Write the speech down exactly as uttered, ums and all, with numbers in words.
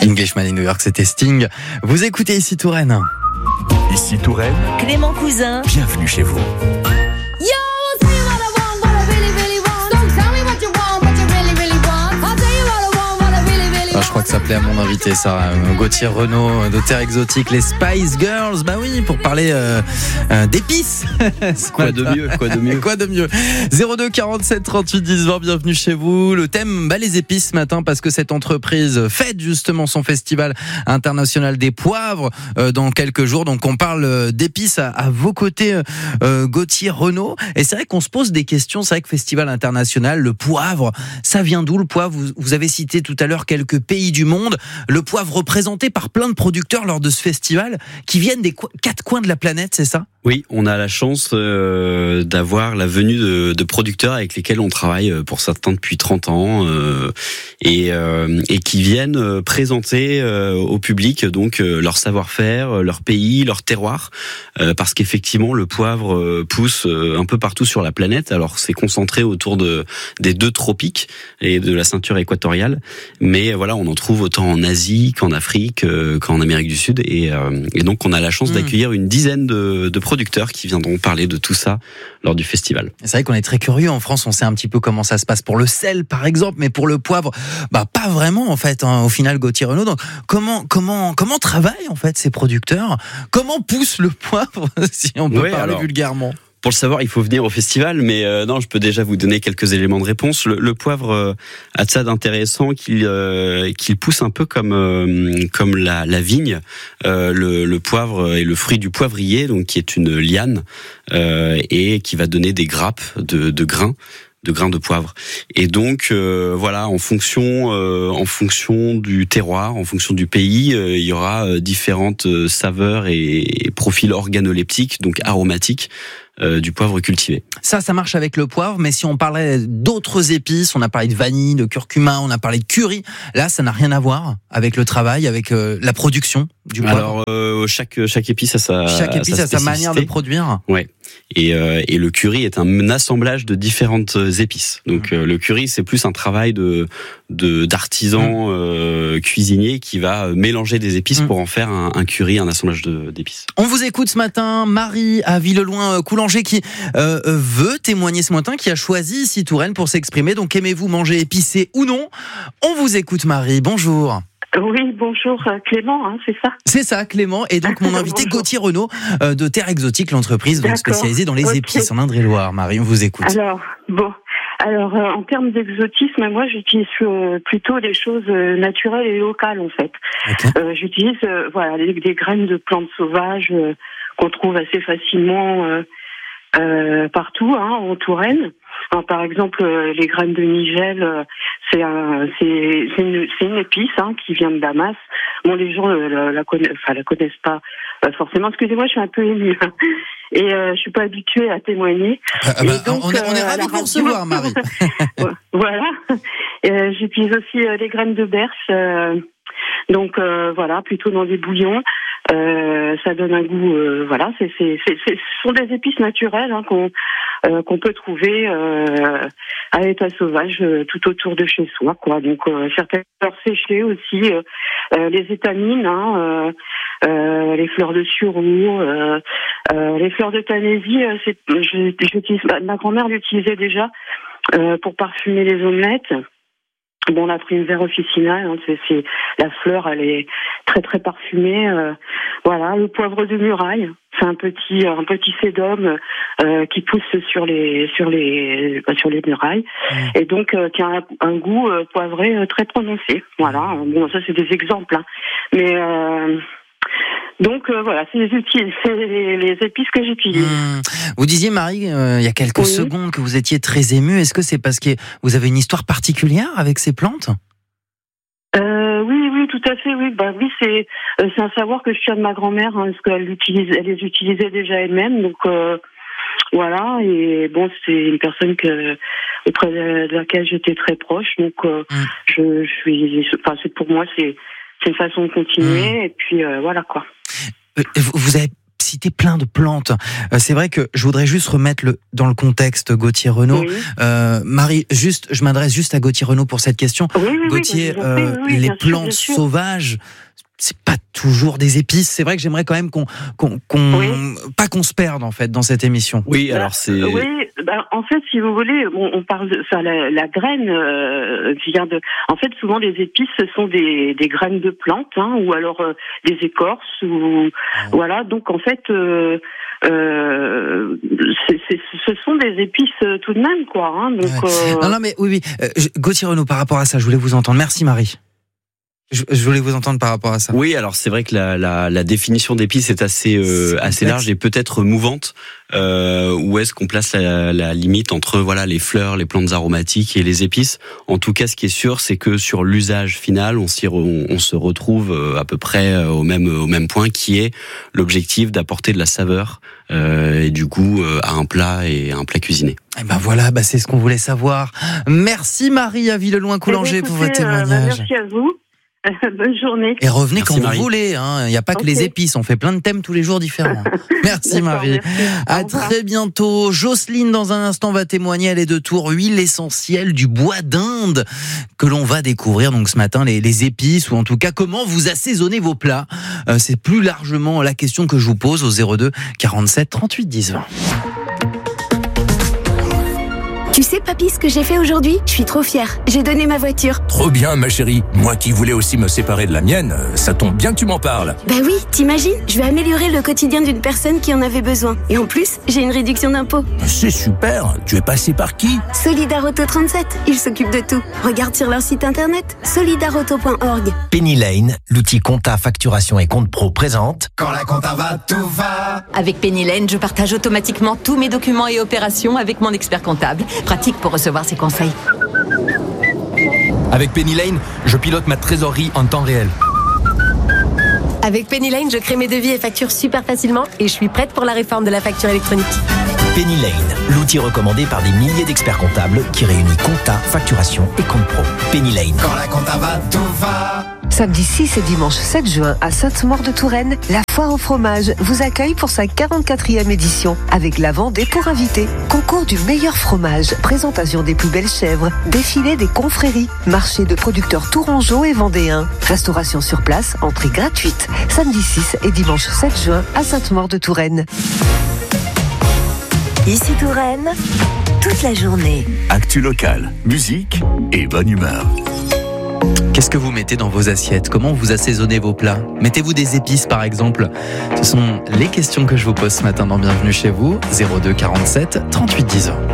Englishman in New York, c'était Sting. Vous écoutez ici Touraine. Ici Touraine, Clément Cousin. bienvenue chez vous. Ah, je crois que ça plaît à mon invité, ça. Gauthier Renaud de Terre Exotique, les Spice Girls. Bah oui, pour parler euh, euh, d'épices. Quoi de mieux, quoi de mieux. Quoi de mieux. zéro deux quarante-sept trente-huit dix vingt, bienvenue chez vous. Le thème, bah, les épices ce matin, parce que cette entreprise fête justement son festival international des poivres euh, dans quelques jours. Donc on parle d'épices à, à vos côtés, euh, Gauthier Renaud. Et c'est vrai qu'on se pose des questions. C'est vrai que festival international, le poivre, ça vient d'où le poivre? vous, vous avez cité tout à l'heure quelques pays du monde. Le poivre représenté par plein de producteurs lors de ce festival qui viennent des qu- quatre coins de la planète, c'est ça? Oui, on a la chance euh, d'avoir la venue de, de producteurs avec lesquels on travaille pour certains depuis trente ans euh, et, euh, et qui viennent euh, présenter euh, au public donc euh, leur savoir-faire, leur pays, leur terroir, euh, parce qu'effectivement le poivre euh, pousse euh, un peu partout sur la planète. Alors c'est concentré autour de des deux tropiques et de la ceinture équatoriale, mais voilà, on en trouve autant en Asie qu'en Afrique, euh, qu'en Amérique du Sud, et, euh, et donc on a la chance mmh. d'accueillir une dizaine de, de producteurs qui viendront parler de tout ça lors du festival. C'est vrai qu'on est très curieux en France, on sait un petit peu comment ça se passe pour le sel par exemple, mais pour le poivre, bah pas vraiment en fait. Hein, au final, Gauthier Renaud, donc comment comment comment travaillent en fait ces producteurs? Comment pousse le poivre, si on peut ouais, parler alors... vulgairement? Pour le savoir, il faut venir au festival, mais euh, non, je peux déjà vous donner quelques éléments de réponse. Le, le poivre euh, a de ça d'intéressant qu'il euh, qu'il pousse un peu comme euh, comme la, la vigne. Euh, le, le poivre est le fruit du poivrier, donc qui est une liane euh, et qui va donner des grappes de, de grains. de grains de poivre. Et donc euh, voilà, en fonction euh, en fonction du terroir, en fonction du pays, euh, il y aura euh, différentes euh, saveurs et, et profils organoleptiques, donc aromatiques, euh, du poivre cultivé. Ça, ça marche avec le poivre, mais si on parlait d'autres épices, on a parlé de vanille, de curcuma, on a parlé de curry, là, ça n'a rien à voir avec le travail, avec euh, la production du poivre. Alors, euh, chaque, chaque épice a sa Chaque épice a sa manière de produire. Ouais. Et, euh, et le curry est un assemblage de différentes épices. Donc mmh. euh, le curry, c'est plus un travail de, de d'artisan mmh. euh, cuisinier qui va mélanger des épices mmh. pour en faire un, un curry, un assemblage de, d'épices. On vous écoute ce matin, Marie à Villeloin-Coulanger qui euh, veut témoigner ce matin, qui a choisi ici Touraine pour s'exprimer. Donc aimez-vous manger épicé ou non? On vous écoute, Marie. Bonjour. Oui, bonjour Clément, hein, c'est ça. C'est ça, Clément. Et donc mon invité Gauthier Renaud euh, de Terre Exotique, l'entreprise donc spécialisée dans les okay. épices en Indre-et-Loire. Marie, on vous écoute. Alors, bon, alors euh, en termes d'exotisme, moi j'utilise euh, plutôt des choses euh, naturelles et locales en fait. Okay. Euh, j'utilise euh, voilà des, des graines de plantes sauvages euh, qu'on trouve assez facilement euh, euh, partout, hein, en Touraine. Alors, par exemple, euh, les graines de nigel, euh, c'est, un, c'est, c'est, une, c'est une épice hein, qui vient de Damas. Bon, les gens euh, la, la, connaissent, enfin, la connaissent pas euh, forcément. Excusez-moi, je suis un peu émue. Et euh, je suis pas habituée à témoigner. Ah, bah, donc, on est, on est euh, ravis de vous recevoir, Marie. Voilà. Euh, j'utilise aussi euh, les graines de berce. Euh, donc euh, voilà, plutôt dans des bouillons. Euh, ça donne un goût, euh, voilà. C'est, c'est, c'est, c'est, ce sont des épices naturelles hein, qu'on euh, qu'on peut trouver euh, à l'état sauvage euh, tout autour de chez soi, quoi. Donc euh, certaines fleurs séchées aussi, euh, euh, les étamines, hein, euh, euh, les fleurs de sureau, euh, euh, les fleurs de tanésie. Euh, c'est, je, j'utilise, ma grand-mère l'utilisait déjà euh, pour parfumer les omelettes. Bon, la primevera officinale, hein, c'est, c'est la fleur, elle est très très parfumée. Euh, voilà, le poivre de muraille, c'est un petit un petit sédum euh, qui pousse sur les sur les sur les murailles mmh. et donc euh, qui a un, un goût euh, poivré euh, très prononcé. Voilà, bon, ça c'est des exemples, hein. mais euh, donc euh, voilà, c'est les outils, c'est les, les épices que j'utilise. Mmh. Vous disiez, Marie, euh, il y a quelques oui. secondes que vous étiez très émue. Est-ce que c'est parce que vous avez une histoire particulière avec ces plantes? euh, Oui, oui, tout à fait. Oui, bah oui, c'est euh, c'est un savoir que je tiens de ma grand-mère, hein, parce qu'elle utilise, elle les utilisait déjà elle-même. Donc euh, voilà, et bon, c'est une personne que auprès de laquelle j'étais très proche. Donc euh, mmh. je, je suis, enfin, c'est pour moi, c'est c'est une façon de continuer. Mmh. Et puis euh, voilà quoi. Vous avez cité plein de plantes. Euh, c'est vrai que je voudrais juste remettre le, dans le contexte Gauthier Renaud. Oui. Euh, Marie, juste, je m'adresse juste à Gauthier Renaud pour cette question. Oui, oui, Gauthier, oui, euh, oui, oui, les sûr, plantes sauvages, c'est pas toujours des épices. C'est vrai que j'aimerais quand même qu'on, qu'on, qu'on oui. pas qu'on se perde en fait dans cette émission. Oui, alors c'est. Oui, bah, en fait, si vous voulez, on, on parle de, enfin, la, la graine euh, vient de. En fait, souvent les épices, ce sont des, des graines de plantes, hein, ou alors euh, des écorces, ou ah. voilà. Donc en fait, euh, euh, c'est, c'est, ce sont des épices tout de même, quoi. Hein, donc. Ouais. Euh... Non, non, mais oui, oui. Euh, Gauthier Renaud, par rapport à ça, je voulais vous entendre. Merci, Marie. Je, je voulais vous entendre par rapport à ça. Oui, alors c'est vrai que la, la, la définition d'épices est assez euh, assez large et peut-être mouvante. Euh, où est-ce qu'on place la, la limite entre voilà les fleurs, les plantes aromatiques et les épices? En tout cas, ce qui est sûr, c'est que sur l'usage final, on, s'y re, on, on se retrouve à peu près au même au même point, qui est l'objectif d'apporter de la saveur euh, et du goût à un plat et à un plat cuisiné. Et ben voilà, bah c'est ce qu'on voulait savoir. Merci Marie à Villeloin-Coulanger pour votre témoignage. Euh, bah merci à vous. Bonne journée. Et revenez merci quand Marie. vous voulez. Hein. Il n'y a pas okay. que les épices. On fait plein de thèmes tous les jours différents. Merci Marie. Merci. À très bientôt. Jocelyne, dans un instant, va témoigner. Elle est de Tours. Huile essentielle du bois d'Inde que l'on va découvrir donc ce matin. Les, les épices, ou en tout cas comment vous assaisonnez vos plats. Euh, c'est plus largement la question que je vous pose au zéro deux quarante-sept trente-huit dix vingt. Tu sais, papy, ce que j'ai fait aujourd'hui? Je suis trop fière. J'ai donné ma voiture. Trop bien, ma chérie. Moi qui voulais aussi me séparer de la mienne, ça tombe bien que tu m'en parles. Bah oui, t'imagines? Je vais améliorer le quotidien d'une personne qui en avait besoin. Et en plus, j'ai une réduction d'impôt. C'est super. Tu es passé par qui? Solidarauto trente-sept. Ils s'occupent de tout. Regarde sur leur site internet, solidarauto point org. Penny Lane, l'outil compta, facturation et compte pro présente. Quand la compta va, tout va. Avec Penny Lane, je partage automatiquement tous mes documents et opérations avec mon expert comptable. Pratique pour recevoir ses conseils. Avec Penny Lane, je pilote ma trésorerie en temps réel. Avec Penny Lane, je crée mes devis et factures super facilement et je suis prête pour la réforme de la facture électronique. Penny Lane, l'outil recommandé par des milliers d'experts comptables qui réunit compta, facturation et compte pro. Penny Lane. Quand la compta va, tout va. Samedi six et dimanche sept juin à Sainte-Maure-de-Touraine, la Foire au fromage vous accueille pour sa quarante-quatrième édition avec la Vendée pour invités. Concours du meilleur fromage, présentation des plus belles chèvres, défilé des confréries, marché de producteurs tourangeaux et vendéens, restauration sur place, entrée gratuite. Samedi six et dimanche sept juin à Sainte-Maure-de-Touraine. Ici Touraine, toute la journée. Actu locale, musique et bonne humeur. Qu'est-ce que vous mettez dans vos assiettes? Comment vous assaisonnez vos plats? Mettez-vous des épices par exemple? Ce sont les questions que je vous pose ce matin dans Bienvenue chez vous. zéro deux quarante-sept trente-huit dix vingt.